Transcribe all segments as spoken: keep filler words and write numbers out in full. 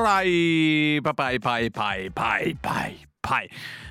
Alright, pai, pai, pai, pai, pai, pai.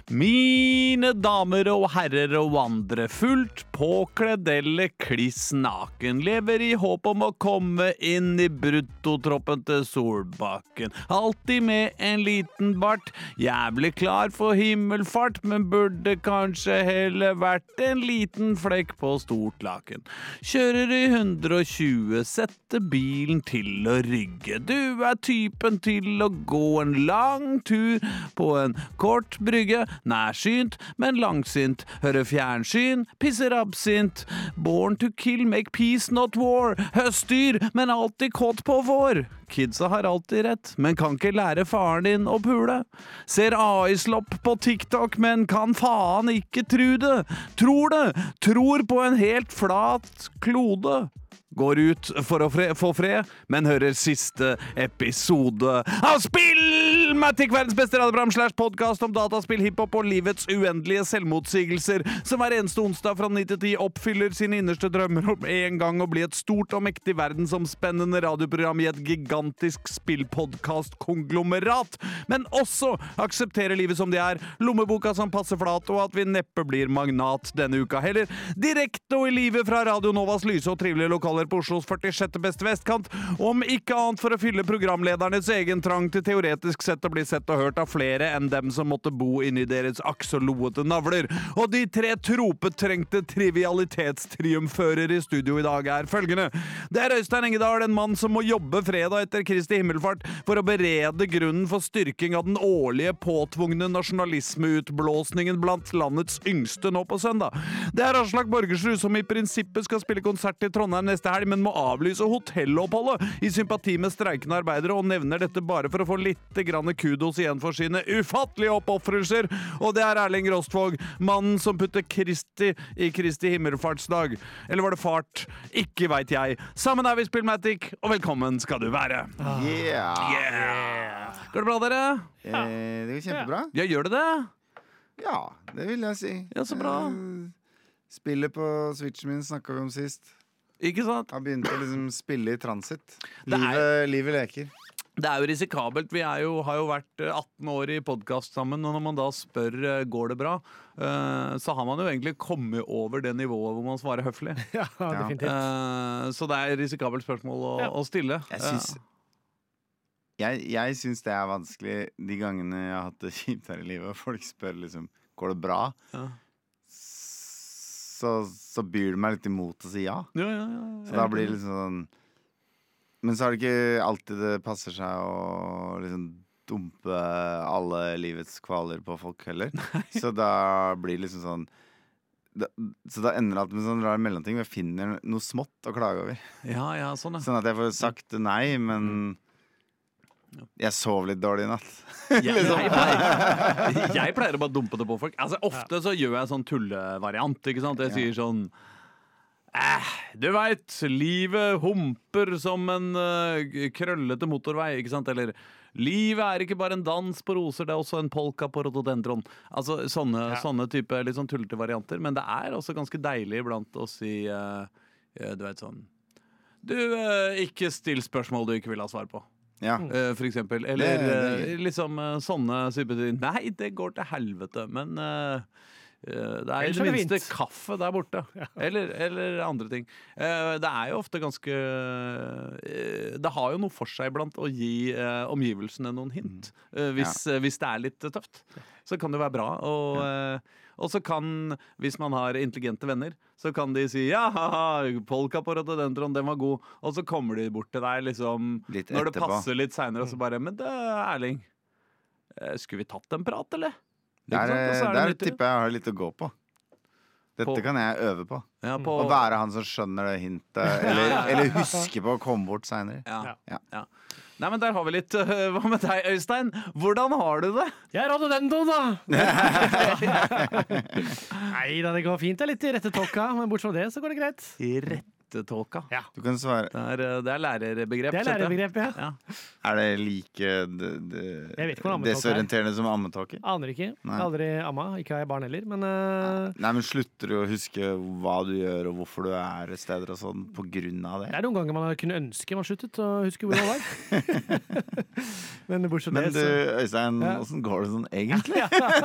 Mine damer og herrer og andre, fullt påkledd eller kliss naken, lever i håp om å komme inn i bruttotroppen til Solbakken. Alltid med en liten bart, jævlig klar for himmelfart, men burde kanskje heller vært en liten flekk på stort laken. Kjører i hundre og tjue, setter bilen til å rygge. Du er typen til å gå en lang tur på en kort brygge, nærsynt, men langsint, hører fjernsyn, pisser absint, born to kill, make peace, not war, høstdyr, men alltid kåt på vår. Kidsa har alltid rett, men kan ikke lære faren din å pule. Ser A I-slopp på TikTok, men kan faen ikke tro det. Tror det, tror på en helt flat klode. Går ut for å fre få fred, men hører siste episode av Spillmatic, verdens beste radioprogram slash podcast om dataspill, hiphop og livets uendelige selvmotsigelser, som hver eneste onsdag fra ni til ti oppfyller sine innerste drømmer om en gang å bli et stort og mektig verdensomspennende radioprogram i et gigantisk spillpodcast-konglomerat, men også akseptere livet som det er, lommeboka som passer flat, og at vi neppe blir magnat denne uka heller. Direkte og i livet fra Radio Novas lyse og trivelige lokaler på Oslos førtisjette beste vestkant, om ikke annet for å fylle programledernes egen trang til teoretisk sett å bli sett og hørt av flere enn dem som måtte bo inni deres aksoloete navler. Og de tre tropetrengte trivialitetstriumfører i studio i dag er følgende. Det er Øystein Engedal, en mann som må jobbe fredag etter Kristi himmelfart for å berede grunnen for styrking av den årlige påtvungne nasjonalismeutblåsningen blant landets yngste nå på søndag. Det er Aslak Borgersrud som i prinsippet skal spille konsert i Trondheim neste helg, men må avlyse hotelloppholdet i sympati med streikende arbeidere, og nevner dette bare for å få litt grann kudos igjen for sine ufattelige oppofrelser. Og det er Erling Rostvåg, mannen som putter Kristi i Kristi himmelfartsdag. Eller var det fart? Ikke vet jeg. Sammen er vi Spillmatic, og velkommen skal du være. Yeah. Yeah. Går det bra, dere? Eh, det går kjempebra. Ja, gjør det det? Ja, det vil jeg si. Ja, så bra. Eh, Spillet på Switchen min snakket vi om sist. Ikke sant? Har begynt å liksom spille i transit. Det er- Livet, livet leker. Det er jo risikabelt. Vi er jo, har jo vært atten år i podcast sammen, og når man da spør går det bra, uh, så har man jo egentlig kommet over det nivået hvor man svarer høflig. Ja, definitivt. Uh, så det er et risikabelt spørsmål å, Ja. å stille. Jeg syns, jeg, jeg syns det er vanskelig de gangene jeg har hatt det kjipt her i livet, og folk spør liksom, går det bra? Ja. Så, så byr det meg litt imot å si ja. Ja, ja, ja, ja. Så da blir det liksom sånn. Men så er det ikke alltid det passer seg å liksom dumpe alle livets kvaler på folk heller. Så da blir det liksom sånn da, Så da ender det alltid med sånn rar mellomting. Jeg finner noe smått å klage over. Ja, ja, sånn, ja. Sånn at jeg får sagt nei, men jeg sov litt dårlig i natt. Jeg, jeg, pleier, jeg pleier å bare dumpe det på folk. Altså, ofte så gjør jeg sånn tullevariant, ikke sant? Jeg sier sånn eh, du vet, livet humper som en uh, krøllete motorvei, ikke sant? Eller livet er ikke bare en dans på roser, det er også en polka på rhododendron. Altså sånne, ja. sånne type litt sånn tullete varianter. Men det er også ganske deilig iblant å si uh, du vet sånn Du, uh, ikke still spørsmål du ikke vil ha svar på. Ja. Uh, for eksempel. Eller det, det uh, liksom uh, sånne typer ting. Nei, det går til helvete, men uh, uh, det er i det minste fint. Kaffe der borte. Ja. Eller, eller andre ting. Uh, det er jo ofte ganske uh, Det har jo noe for seg iblant å gi uh, omgivelsene noen hint. Uh, hvis, ja. uh, hvis det er litt uh, tøft. Så kan det være bra. Og, uh, og så kan, hvis man har intelligente venner, så kan de si ja, haha, polka på rhododendron, den var god. Og så kommer de bort til deg liksom, når det passer litt senere, og så bare men det, Erling, skulle vi tatt en prat, eller? Der, der tipper jeg har litt å gå på. Dette på, kan jeg øve på. Ja, på å være han som skjønner det hintet, eller, eller huske på å komme bort senere. Ja, ja. ja. Nei, men der har vi litt uh, hva med deg, Øystein? Hvordan har du det? Jeg er rhododendron, da! Nei da, det går fint. Det er litt i rette tokka, men bort fra det så går det greit. I rette Twittertolka. Ja. Du kan svare. Det er, eh, det er lærerbegrep. Det er setter jeg. lærerbegrep, ja. Ja. Er det like det, det, Jeg vet ikke hva ammetolk er. desorienterende som ammetolke? Aner ikke. Nei. Aldri amma. Ikke har jeg barn heller, men uh, Nei, men slutter du å huske hva du gjør, og hvorfor du er steder og sånn, på grunn av det? det er noen ganger man kunne ønske man sluttet å huske hvor man var. men bortsett fra Men det, du, så Øystein, Ja. åssen går det sånn egentlig?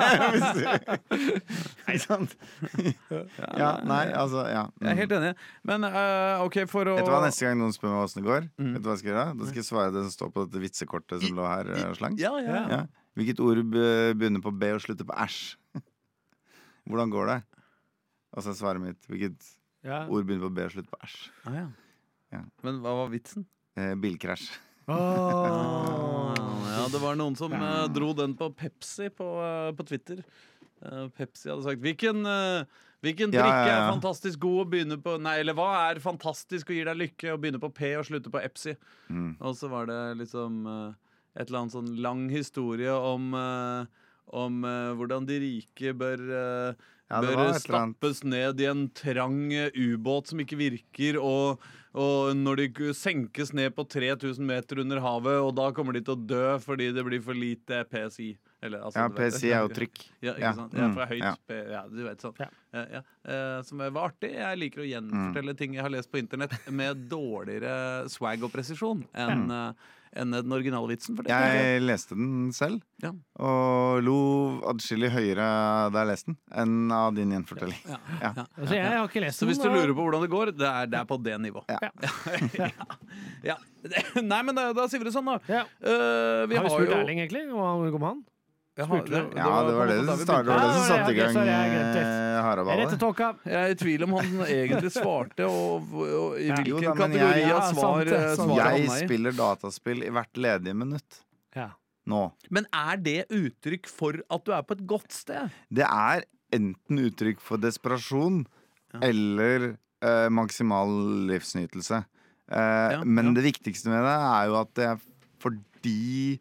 Nei, sant? Ja, nei, altså, ja. Jeg er helt enig. Men eh, OK, for å Vet du hva, neste gang noen spør meg åssen det går, Mm. vet du hva jeg skal gjøre? Da skal jeg svare det som står på dette vitsekortet som lå her, eh, slangs. Ja, ja, ja. Ja. Hvilket ord be- begynner på B og slutter på æsj? Hvordan går det? Og så er svaret mitt. Hvilket ja. ord begynner på B og slutter på æsj? Ah, ja. Ja. Men hva var vitsen? Eh, bilkrasj. Åh. Ja, det var noen som eh, dro den på Pepsi på, eh, på Twitter. Eh, Pepsi hadde sagt Hvilken, eh, hvilken Ja, drikke ja, ja. er fantastisk god å begynne på Nei, eller hva er fantastisk og gir deg lykke å begynne på P og slutte på Epsi? Mm. Og så var det liksom eh, et eller annet sånn lang historie om eh, Om eh, hvordan de rike bør eh, Ja, det Bør var et eller annet. stappes ned i en trang eh, ubåt som ikke virker, og, og når de k- senkes ned på tre tusen meter under havet, og da kommer de til å dø fordi det blir for lite P S I. Eller, altså, Ja, du vet det. P S I er jo trykk. Ja, ikke Ja. sant? Ja, for Mm, høyt ja. P, ja, du vet sånn. Ja. Ja, ja. Eh, som var artig. Jeg liker å gjenfortelle ting jeg har lest på internett med dårligere swag og presisjon enn eh, enn den originale vitsen. For det tenker jeg- Jeg leste den selv, Ja. og lo adskillig høyere da jeg leste den, enn av din gjenfortelling. Ja, Ja. ja. Altså, jeg har ikke lest Så hvis du den, og- lurer på hvordan det går, det er, det er på det nivået. Ja. ja. ja. Nei, men da, da sier vi det sånn, da. Ja. Eh, vi Har vi har spurt jo Erling, egentlig? Hvordan går det med han? Jeg har- Spurte du? Ja, det var det på en måte da som vi startet, det var det Ja, som det var satte i det. gang Ok, sorry, jeg er greit, eh, Jeg er haraballet. rett til tåka. Jeg er i tvil om han egentlig svarte, og, og i Ja. hvilken Jo da, men kategori jeg- av Ja, svar, sant det, sant. svaret Jeg han er i. spiller dataspill i hvert ledige minutt Ja. nå. Men er det uttrykk for at du er på et godt sted? Det er enten uttrykk for desperasjon eller eh, maksimal livsnytelse. Eh, Ja, men ja. det viktigste med det er jo at det er fordi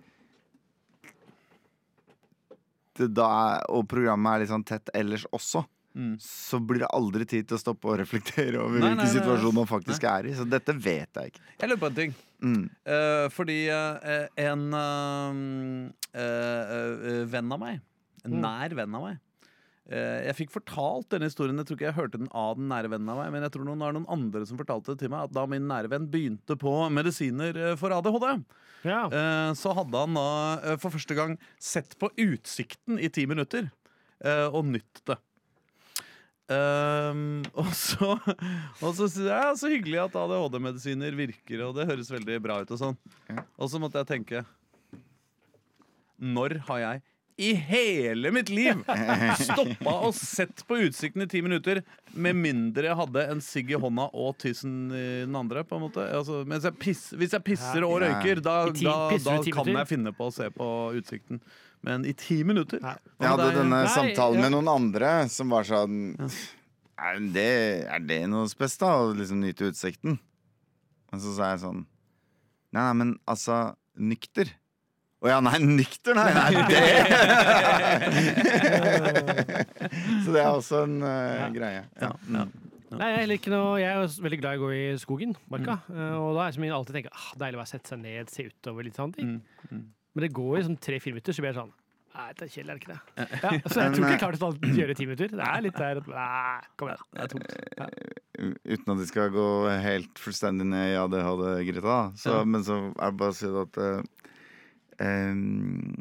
det da er, og programmet er litt sånn tett ellers også, Mm. så blir det aldri tid til å stoppe og reflektere over Nei, nei, hvilken nei, nei. situasjon man faktisk er i. Så dette vet jeg ikke. Jeg lurer på en ting. Mm. Eh, fordi eh, en eh, eh, eh, venn av meg, en Mm. nær venn av meg eh, Jeg fikk fortalt denne historien. Jeg tror ikke jeg hørte den av den nære vennen av meg, men jeg tror noen, det er noen andre som fortalte det til meg, at da min nære venn begynte på medisiner eh, for A D H D, Ja. eh, så hadde han da eh, for første gang sett på Utsikten i ti minutter eh, og nytt det. Um, og så, og så synes jeg ja, så hyggelig at A D H D-medisiner virker, og det høres veldig bra ut og sånn. Ja. Og så måtte jeg tenke, når har jeg i hele mitt liv stoppa og sett på Utsikten i ti minutter, med mindre jeg hadde en sigg i hånda og tissen i den andre, på en måte? Altså, mens jeg piss, hvis jeg pisser og Ja. røyker, da, I ti- da, pisser da du i ti kan minutter? jeg finne på å se på Utsikten. Men i ti minutter? Nei. Hva Jeg med hadde deg? denne Nei, samtalen ja. med noen andre som var sånn er, det, er det noe spes, da? Å liksom nyte utsikten? Og så sa jeg sånn Nei, nei, men altså nykter. Å ja, nei, nykter, nei! nei det Så det er også en eh, greie. Ja. Ja. Nei, jeg, liker noe, jeg er jo veldig glad i å gå i skogen, marka. Eh, og da er det som jeg alltid tenker ah, deilig å bare sette seg ned, se utover litt sånne ting. Mm, mm. Men det går i sånn tre-fire minutter, så blir jeg sånn Nei, det er kjedelig, er det ikke det? Ja, så jeg tror ikke jeg klarte å gjøre ti minutter. Det er litt der at Nei, kom igjen. Det er tomt. Uten at vi skal gå helt fullstendig ned i A D H D-gryta, så, Ja. men så er det bare å si at eh, em,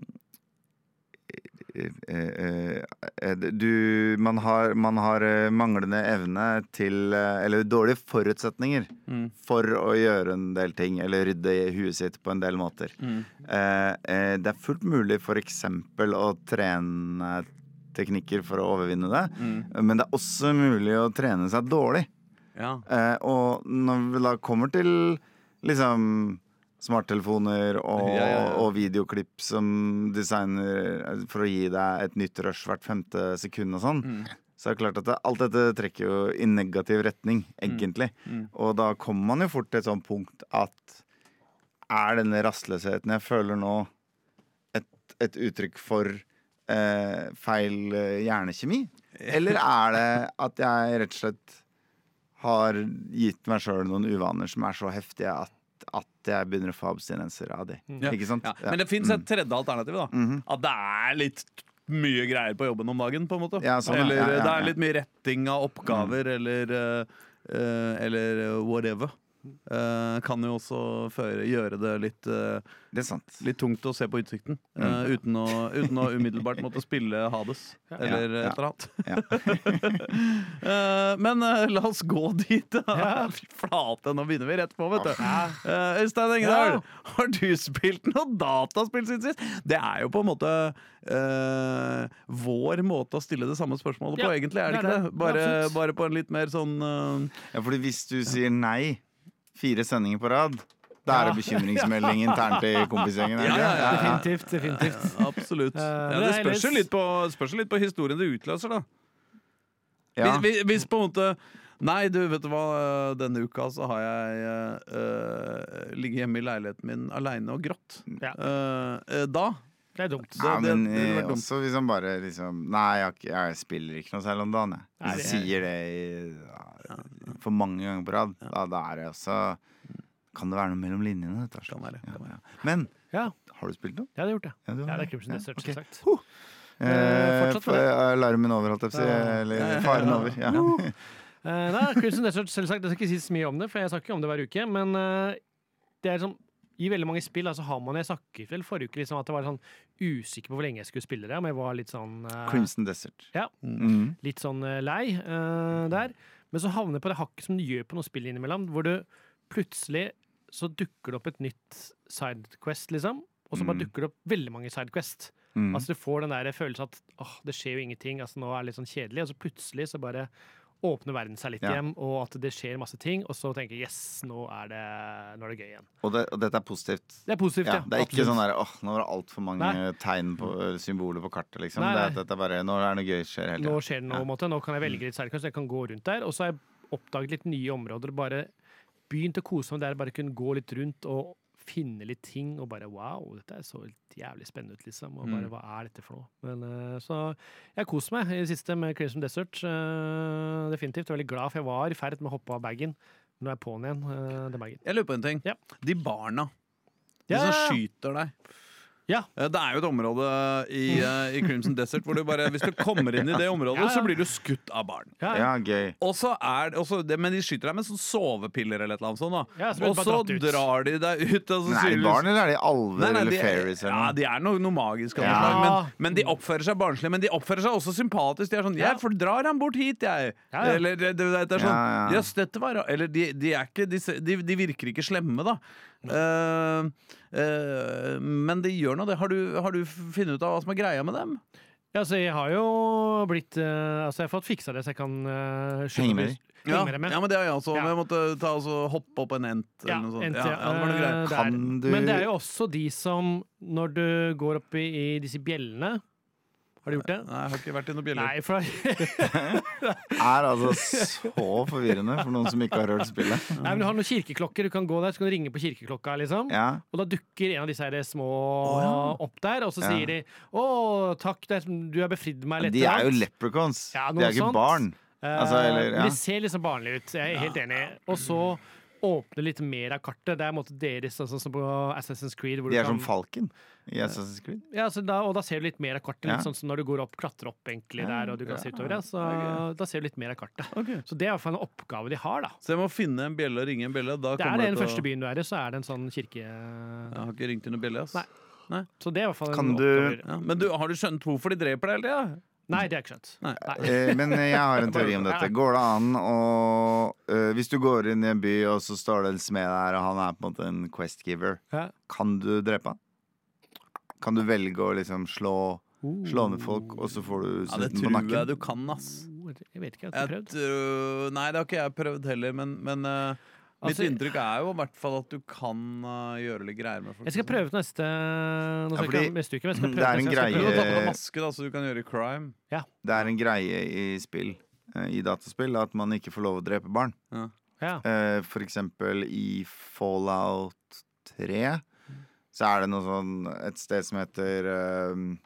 eh, eh, eh, du Man har, man har eh, manglende evne til eh, Eller dårlige forutsetninger Mm. for å gjøre en del ting, eller rydde i huet sitt på en del måter. Mm. Eh, eh, det er fullt mulig for eksempel å trene teknikker for å overvinne det, Mm. men det er også mulig å trene seg dårlig. Ja. Eh, og når vi da kommer til liksom smarttelefoner og, Ja, ja, ja. og videoklipp som designer for å gi deg et nytt rush hvert femte sekund og sånn, Mm. så er det klart at det, alt dette trekker jo i negativ retning, egentlig. Mm. Og da kommer man jo fort til et sånt punkt at er denne rastløsheten jeg føler nå, et, et uttrykk for eh, feil eh, hjernekjemi? Eller er det at jeg rett og slett har gitt meg selv noen uvaner som er så heftige at, at jeg begynner å få abstinenser av de. Ja. Ikke sant? Ja. Men det finnes et tredje alternativ, da. Mhm. At det er litt mye greier på jobben om dagen, på en måte. Ja, sånn, ja. eller Ja, ja, det ja. er litt mye retting av oppgaver, eller, uh, uh, eller whatever. Uh, kan jo også føre, gjøre det litt, uh, Det er sant. litt tungt å se på utsikten. Uh, uten, å, uten å umiddelbart måtte spille Hades, eller Ja, ja. et eller annet. Ja. uh, men uh, la oss gå dit. da. Ja. Fy flate, nå begynner vi rett på, vet du. Ja. Uh, Øystein Engdahl, Ja. har du spilt noe dataspill siden sist? Det er jo på en måte uh, vår måte å stille det samme spørsmålet på, Ja, egentlig, er det det ikke er det? det. Bare, Absolutt. bare på en litt mer sånn uh, Ja, fordi hvis du sier nei fire sendinger på rad, da er Ja. det bekymringsmelding internt i kompisgjengen. er det Ja, ja, ikke? ja. Definitivt. definitivt. Absolutt. Uh, Ja, men det det er spørs jo ellers- litt, på, spørs jo litt på historien det utløser, da. Ja. Hvis, hvis på en måte Nei, du, vet du hva, denne uka så har jeg uh, ligget hjemme i leiligheten min aleine og grått. Ja. Uh, uh, da Det er dumt. Ja, det- men det ville eh, vært dumt. også hvis han bare liksom Nei, jeg, har ikke- jeg spiller ikke noe selv om dagen. Jeg. Nei, Hvis det- jeg sier det i, ja, for mange ganger på rad, da, da er det også Kan det være noe mellom linjene? Dette, Kan være, kan ja, være. ja. Men Ja, har du spilt noe? jeg hadde gjort det. Ja, du har Ja, det er det. Crimson Desert, ok. som sagt. Eh, fortsatt for, med det. er alarmen over, holdt jeg på å si. Ja. Eller faren over. Ja. Uh, nei, Crimson Desert, selvsagt. Jeg skal ikke si så mye om det, for jeg snakker ikke om det hver uke. Men eh, det er sånn i veldig mange spill altså har man, Jeg snakket vel forrige uke liksom, at jeg var sånn usikker på hvor lenge jeg skulle spille det. Om jeg var litt sånn eh, Crimson Desert. Ja. Mhm. litt sånn eh, lei eh, der. Men så havner jeg på det hakket som du gjør på noen spill innimellom, hvor du plutselig så dukker det opp et nytt sidequest, liksom. Og så bare Mm. dukker det opp veldig mange sidequest. Mhm. Altså Du får den der følelsen at åh, det skjer jo ingenting, altså nå er det litt sånn kjedelig. Og så plutselig så bare åpner verden seg litt Ja. igjen, og at det skjer masse ting. Og så tenker jeg yes, nå er det, nå er det gøy igjen. og, det, og dette er positivt. Det er positivt, Ja, ja. det er ikke absolutt. sånn der, åh, nå var det altfor mange Nei. tegn på øh, symboler på kartet, liksom. Nei, Det, nei. er- dette er bare, nå er det noe gøy skjer hele Nå tiden. skjer det noe, Ja. Mm. måte. Nå kan jeg velge litt sidequest, jeg kan gå rundt der. Og så har jeg oppdaget litt nye områder. Bare begynt å kose meg der, bare kunne gå litt rundt og finne litt ting. Og bare wow, dette er så jævlig spennende ut, liksom. Og bare Mm. hva er dette for noe? Men, eh, så jeg koser meg i det siste med Crimson Desert. eh, definitivt. Jeg er veldig glad, for jeg var i ferd med å hoppe av bagen. Nå er jeg på'n igjen. Uh, den bagen. Jeg lurer på en ting. Ja. De barna de Ja, som ja, ja. skyter deg. Ja. Eh, Det er jo et område i, eh, i Crimson Desert hvor du bare, hvis du kommer inn i det området, Ja, ja. så blir du skutt av barn. Ja, ja. Ja, gøy. Og så er det, og så- det, Men de skyter deg med sånn sovepiller eller et eller annet sånt. Da. Ja, så blir Og du så bare dratt ut. drar de deg ut. Og så Men er sier de du- barn, eller er de alver Nei, nei, eller de, fairies? Eller ja, noe? de er noe, noe magisk, av noe Ja. slag, men, men de oppfører seg barnslig. Men de oppfører seg også sympatisk. De er sånn Ja. 'Jeg fordrar ham bort hit, jeg'. Ja, ja. Eller det, det, det er sånn Ja, ja. 'Jøss, dette var ra-» Eller de, de er ikke de, de, de virker ikke slemme, da. Eh, eh, men de gjør nå det. Har du, har du funnet ut av hva som er greia med dem? Ja, altså, jeg har jo blitt eh, Altså, jeg har fått fiksa det, så jeg kan uh, Henge med de. Ja, med dem. ja, men det har jeg også. Ja. Jeg måtte ta og så hoppe opp en ent. Ja, eller noe sånt. ent, Ja, ja, ja, det var noe greier. eh, det er- Kan du- Men det er jo også de som, når du går opp i, i disse bjellene. Har du gjort det? Nei, jeg har ikke vært i noen bjeller. Nei, for Er altså så forvirrende for noen som ikke har hørt spillet. Nei, men du har noen kirkeklokker, du kan gå der, så kan du ringe på kirkeklokka, liksom. Ja, Og da dukker en av disse her små ja. opp der, og så Ja. sier de 'Å, takk, det er, du har befridd meg', eller et de eller er jo annet. leprechauns. Ja, De noe er ikke sånt. barn. Eh, Altså, eller, ja. Men det ser liksom barnlig ut. Jeg er helt enig. Og så åpne litt mer av kartet. Det er en måte deres, sånn som på Assassin's Creed. Hvor De du er som kan, falken i Assassin's Creed. ja, så da, og da ser du litt mer av kartet. Ja. Litt sånn som når du går opp, klatrer opp egentlig Ja, der, og du kan ja, se utover. Ja, så ok. da ser du litt mer av kartet. Ok. Så det er i hvert fall en oppgave de har, da. Så jeg må finne en bjelle og ringe en bjelle. Da Det er kommer det den til å- første byen du er i, så er det en sånn kirke... Jeg har ikke ringt til noen bjelle. Ass. Nei. Så det er i hvert fall en Kan du- oppgave. Ja, men du, har du skjønt hvorfor de dreper deg hele tida? Nei, det har jeg ikke skjønt. Nei. Eh, men jeg har en teori om dette. Går det an å eh, Hvis du går inn i en by, og så står det en smed der, og han er på en måte en quest-giver, Ja. kan du drepe han? Kan du velge å liksom slå, slå ned folk, og så får du Ja, det snuten på tror jeg nakken? du kan, ass. Oh, Jeg vet ikke, jeg har Jeg ikke prøvd. tror, nei, det har ikke jeg prøvd heller, men, men eh, mitt Altså- inntrykk er jo i hvert fall at du kan eh, gjøre litt greier med folk. Jeg skal prøve til neste Nå Ja, skal jeg fordi ikke ha neste uke, men jeg skal det prøve er en til neste Du uke. kan greie- ta på deg maske, da, så du kan gjøre crime. Det er en greie i spill, eh, i dataspill, at man ikke får lov å drepe barn. Ja. Eh, For eksempel i Fallout tre så er det noe sånn et sted som heter um,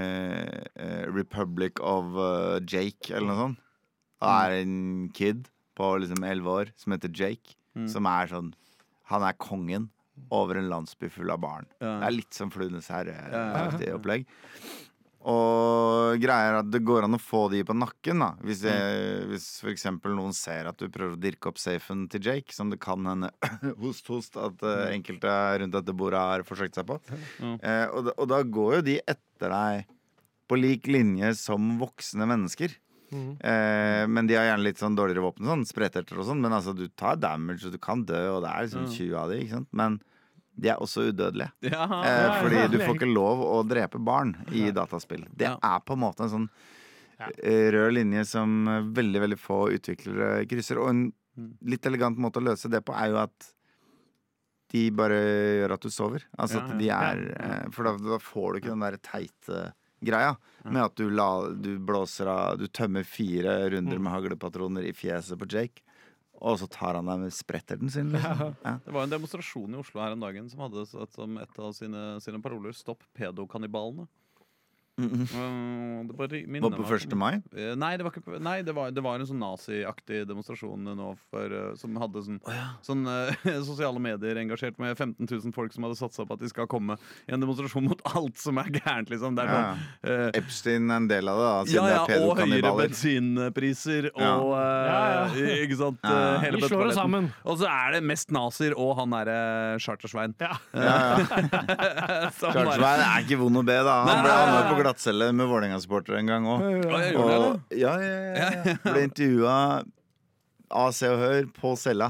eh, eh, Republic of eh, Jake, eller noe sånt. Det er en kid på liksom elleve år som heter Jake. Mm. Som er sånn Han er kongen over en landsby full av barn. Ja. Det er litt som Fluenes herre-aktig ja. opplegg. Og greia er at det går an å få de på nakken da. Hvis, jeg, hvis for eksempel noen ser at du prøver å dirke opp safen til Jake, som det kan hende host, host at uh, enkelte rundt dette bordet har forsøkt seg på. Mm. Eh, og, da, og da går jo de etter deg på lik linje som voksne mennesker. Mm. Eh, men de har gjerne litt sånn dårligere våpen, sånn spreterter og sånn. Men altså, du tar damage, og du kan dø, og det er liksom tjue av de, ikke sant? Men de er også udødelige. Ja, eh, fordi du får ikke lov å drepe barn i dataspill. Det ja. er på en måte en sånn eh, rød linje som veldig, veldig få utviklere krysser. Og en litt elegant måte å løse det på er jo at de bare gjør at du sover. Altså at de er eh, For da, da får du ikke den der teite greia med at du, la, du blåser av Du tømmer fire runder med haglepatroner i fjeset på Jake, og så tar han deg med spretterten sin liksom. Ja. Det var en demonstrasjon i Oslo her en dagen som hadde som et av sine, sine paroler Stopp pedokannibalene. Mm-hmm. uh, det bare Var på første mai? Uh, nei, det var, ikke, nei det, var, det var en sånn nazi-aktig demonstrasjon nå for, uh, som hadde sånn, oh, ja. sånn uh, sosiale medier engasjert med femten tusen folk som hadde satsa på at de skal komme i en demonstrasjon mot alt som er gærent liksom. Det er ja. sånn, uh, Epstein er en del av det da, ja, ja, og høyere bensinpriser og uh, ja, ja. ikke sant uh, hele vi slår det sammen. Og så er det mest nazier og han er uh, Chartersvein ja. ja, ja. Chartersvein er ikke vond å be da. Han ble annet på glattcelle med Vålerenga-supporter en gang også. Ja, ja, ja. ja, ja, ja, ja. Ble intervjuet av Se og Hør på cella.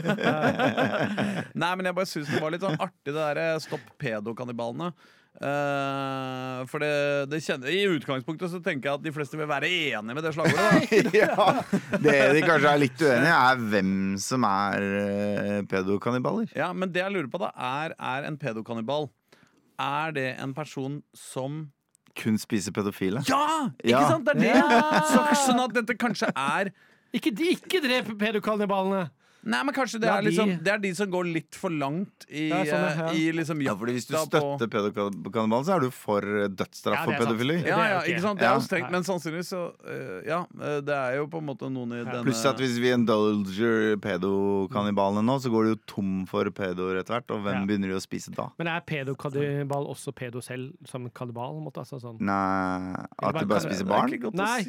Nei, men jeg bare synes det var litt sånn artig det der Stopp pedokannibalene. Uh, for det, det kjenner, i utgangspunktet så tenker jeg at de fleste vil være enige med det slagordet. Ja, det de kanskje er litt uenige er hvem som er uh, pedokannibaler. Ja, men det jeg lurer på da er, er en pedokannibal Er det en person som kun spiser pedofile? Ja! Ikke ja. sant? Det er det! Ja. Så, sånn at dette kanskje er Ikke, de, ikke drep pedokannibalene! Nei, men kanskje det er, liksom, det er de som går litt for langt i, ja, sånn, ja. i liksom, ja, fordi hvis du støtter pedokannibalen, så er du for dødsstraff ja, for pedofili. Ja, ja, ikke sant? Det er jo strengt, men sannsynligvis så uh, ja, det er jo på en måte noen i denne Pluss at hvis vi indulger pedokannibalene nå, så går det jo tom for pedoer etter hvert, og hvem ja. begynner de å spise da? Men er pedokannibal også pedo selv som kannibal? Altså, sånn? Nei, at de bare spiser barn? Nei.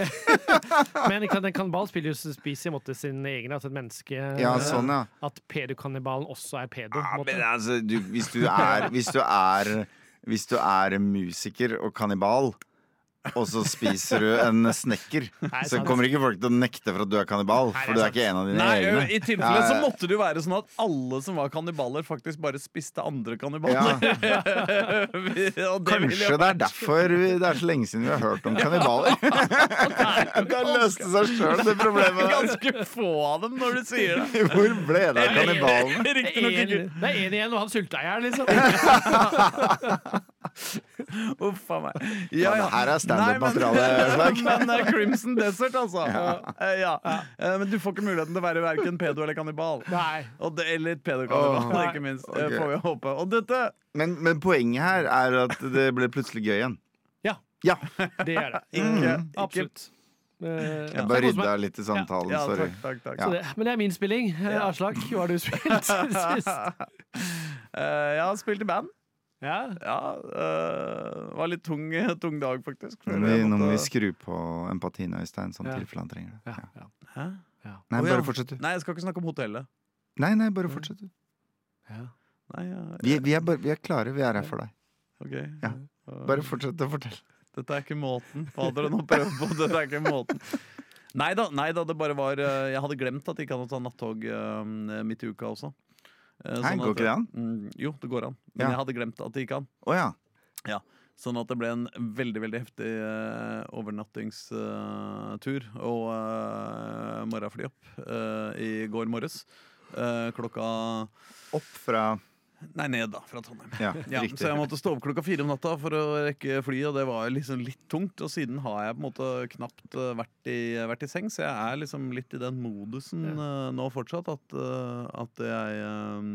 Men en kannibal spiller jo spiser i måte sin egen, altså et menneske. Ja, sånn, ja. At pedokannibalen også er pedo. Ja, men altså, du, hvis, du er, hvis, du er, hvis du er musiker og kannibal, og så spiser du en snekker, Nei, så kommer ikke folk til å nekte for at du er kannibal. Nei, for du er ikke en av dine Nei, egne. I tilfelle så måtte det jo være sånn at alle som var kannibaler, faktisk bare spiste andre kannibaler. Ja. Kanskje det er derfor det er så lenge siden vi har hørt om kannibaler. Det løste seg selv, det problemet. Ganske få av dem når du sier det. Hvor ble det av kannibalene? Det er en igjen, og han sulta i hjel, liksom. Uff a meg. Ja, ja. Her er standup-materiale. Men uh, Crimson Desert, altså. Ja. Uh, ja. uh, men du får ikke muligheten til å være hverken pedo eller kannibal. Nei. Og det, eller pedokannibal, oh, ikke minst. Okay. Uh, får vi håpe. Og dette men, men poenget her er at det ble plutselig gøy igjen. Ja. Ja. Det er det. Ikke, mm, absolutt. Uh, jeg ja. bare rydda litt i samtalen, ja. Ja, sorry. Takk, takk, takk. Ja. Det, men det er min spilling. Ja. Aslak, hva har du spilt sist? Uh, jeg har spilt i band. Ja, ja uh, var litt tung, tung dag faktisk. Nå må, vi, nå må vi skru på empatien, Øystein, sånn ja. tilfelle han trenger det. Ja. Ja. Hæ? Ja. Nei, oh, bare ja. fortsett du. Nei, jeg skal ikke snakke om hotellet. Nei, nei, bare fortsett du. Ja. Nei, ja, ja. Vi, vi, er bare, vi er klare, vi er her for deg. Okay. Ja. Bare fortsett å fortelle. Dette er ikke måten. Hva hadde dere nå prøvd på? Dette er ikke måten. Nei da, nei da, det bare var Jeg hadde glemt at jeg ikke hadde tatt nattog uh, midt i uka også. Nei, sånn går ikke det an? Mm, jo, det går an. Men ja. jeg hadde glemt at det gikk an. Oh, ja. Ja, sånn at det ble en veldig, veldig heftig uh, overnattingstur uh, og uh, morgenfly opp uh, i går morges. Uh, klokka Opp fra Nei, ned da, fra Trondheim. Ja, ja, så jeg måtte stå opp klokka fire om natta for å rekke flyet, og det var liksom litt tungt. Og siden har jeg på en måte knapt uh, vært, i, vært i seng, så jeg er liksom litt i den modusen ja. uh, nå fortsatt at, uh, at jeg uh,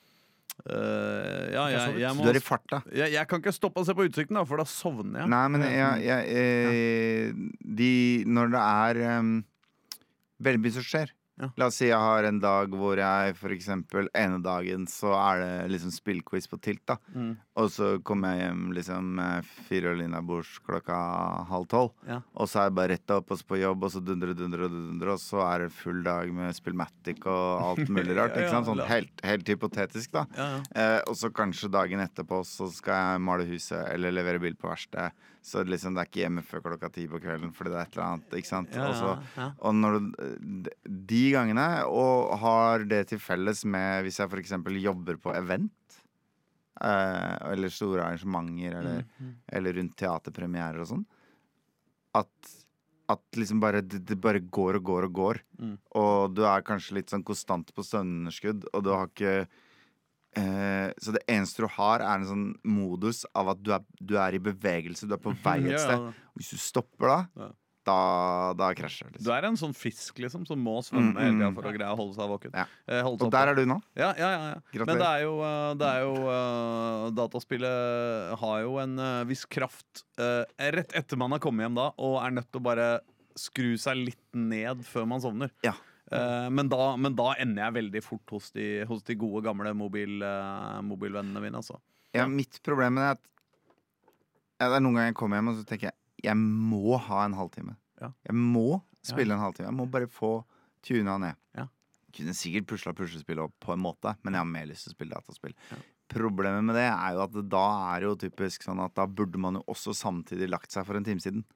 uh, Ja, jeg, jeg må Du er i farta. Jeg, jeg kan ikke stoppe å se på utsikten, da, for da sovner jeg. Nei, men jeg, jeg, jeg, de, når det er um, veldig mye som skjer, Ja. La oss si jeg har en dag hvor jeg for eksempel ene dagen så er det liksom spillquiz på Tilt, da. Mm. Og så kommer jeg hjem liksom med fire øl innabords klokka halv tolv. Ja. Og så er jeg bare rett opp og så på jobb, og så dundre, dundre, dundre, og så er det full dag med Spillmatic og alt mulig rart. Ja, ja, Ikke sant? Sånn la- helt, helt hypotetisk, da. Ja, ja. Eh, og så kanskje dagen etterpå så skal jeg male huset eller levere bil på verksted. Så liksom det er ikke hjemme før klokka ti på kvelden fordi det er et eller annet. Ikke sant? Ja, Og så ja. og når du, de gangene, og har det til felles med hvis jeg for eksempel jobber på event, eh, eller store arrangementer, eller, Mm. eller rundt teaterpremierer og sånn, at, at liksom bare, det, det bare går og går og går. Mm. Og du er kanskje litt sånn konstant på søvnunderskudd, og du har ikke eh, Så det eneste du har, er en sånn modus av at du er, du er i bevegelse, du er på vei et Ja, sted. ja. Hvis du stopper da, Ja. da, da krasjer det. Du Liksom. er en sånn fisk liksom som må svømme Mm, hele tida mm. for å greie å holde seg våken. Ja. Eh, holde seg Og der oppe. er du nå. Ja, ja, ja, ja. Gratulerer. Men det er jo, eh, det er jo eh, Dataspillet har jo en eh, viss kraft eh, rett etter man har kommet hjem da, og er nødt til å bare skru seg litt ned før man sovner. Ja. Eh, men, da, men da ender jeg veldig fort hos de, hos de gode, gamle mobil, eh, mobilvennene mine. Altså. Ja, mitt problem er at ja, det er noen ganger jeg kommer hjem og så tenker jeg jeg må ha en halvtime. Ja. Jeg må spille en halvtime. Jeg må bare få tuna ned. Ja. Kunne sikkert pusla puslespill opp på en måte, men jeg har mer lyst til å spille dataspill. Ja. Problemet med det er jo at det, da er jo typisk sånn at da burde man jo også samtidig lagt seg for en time siden.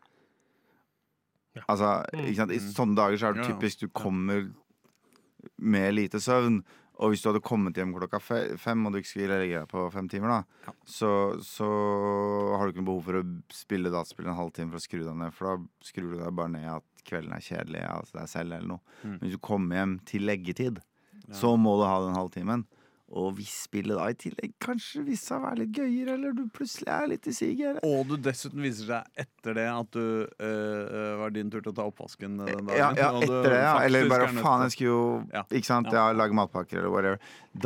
Ja. Altså, Mm. ikke sant? I sånne dager så er det Ja, ja. typisk du kommer med lite søvn. Og hvis du hadde kommet hjem klokka fe- fem, og du ikke skulle legge deg på fem timer, da, Ja. så, så har du ikke noe behov for å spille dataspill en halvtime for å skru deg ned, for da skrur du deg bare ned at kvelden er kjedelig, altså deg selv eller noe. Mm. Men hvis du kommer hjem til leggetid, Ja. så må du ha den halvtimen. Og hvis spillet da i tillegg kanskje viser seg å være litt gøyere, eller du plutselig er litt i siget, eller Og du dessuten viser seg etter det at du øh, var din tur til å ta oppvasken den dagen. Ja, ja, og du etter det, ja. faktisk Eller bare er nødt faen, til- jeg skulle jo Ja. Ikke sant, Ja. ja, lage matpakker eller whatever.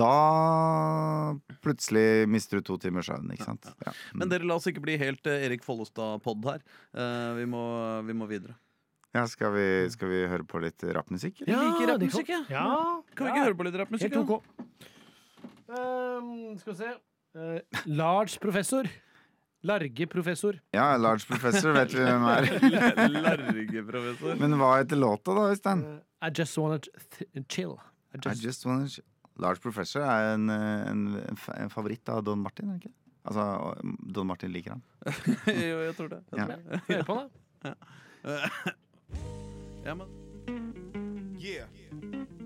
Da plutselig mister du to timers søvn, ikke sant. Ja. Men dere, la oss ikke bli helt eh, Erik Follestad-podd her. Eh, vi, må, vi må videre. Ja, skal vi, skal vi høre på litt rappmusikk? eller? liker det rappmusikk, kan- ja. Ja. Kan vi ja. ikke høre på litt rappmusikk? Helt ok. Um, skal vi se. Uh, Large Professor. Large Professor. Ja, Large Professor vet vi hvem er. Largeprofessor. Men hva heter låta, da, Øystein? Uh, I just wanna th chill. I I just, just wanna sh- Large Professor er en, en, en fa- en favoritt av Don Martin, er det ikke? Altså, Don Martin liker han. jo, jeg tror det. Jeg Ja. tror det. Hør på, da. Ja, men Yeah.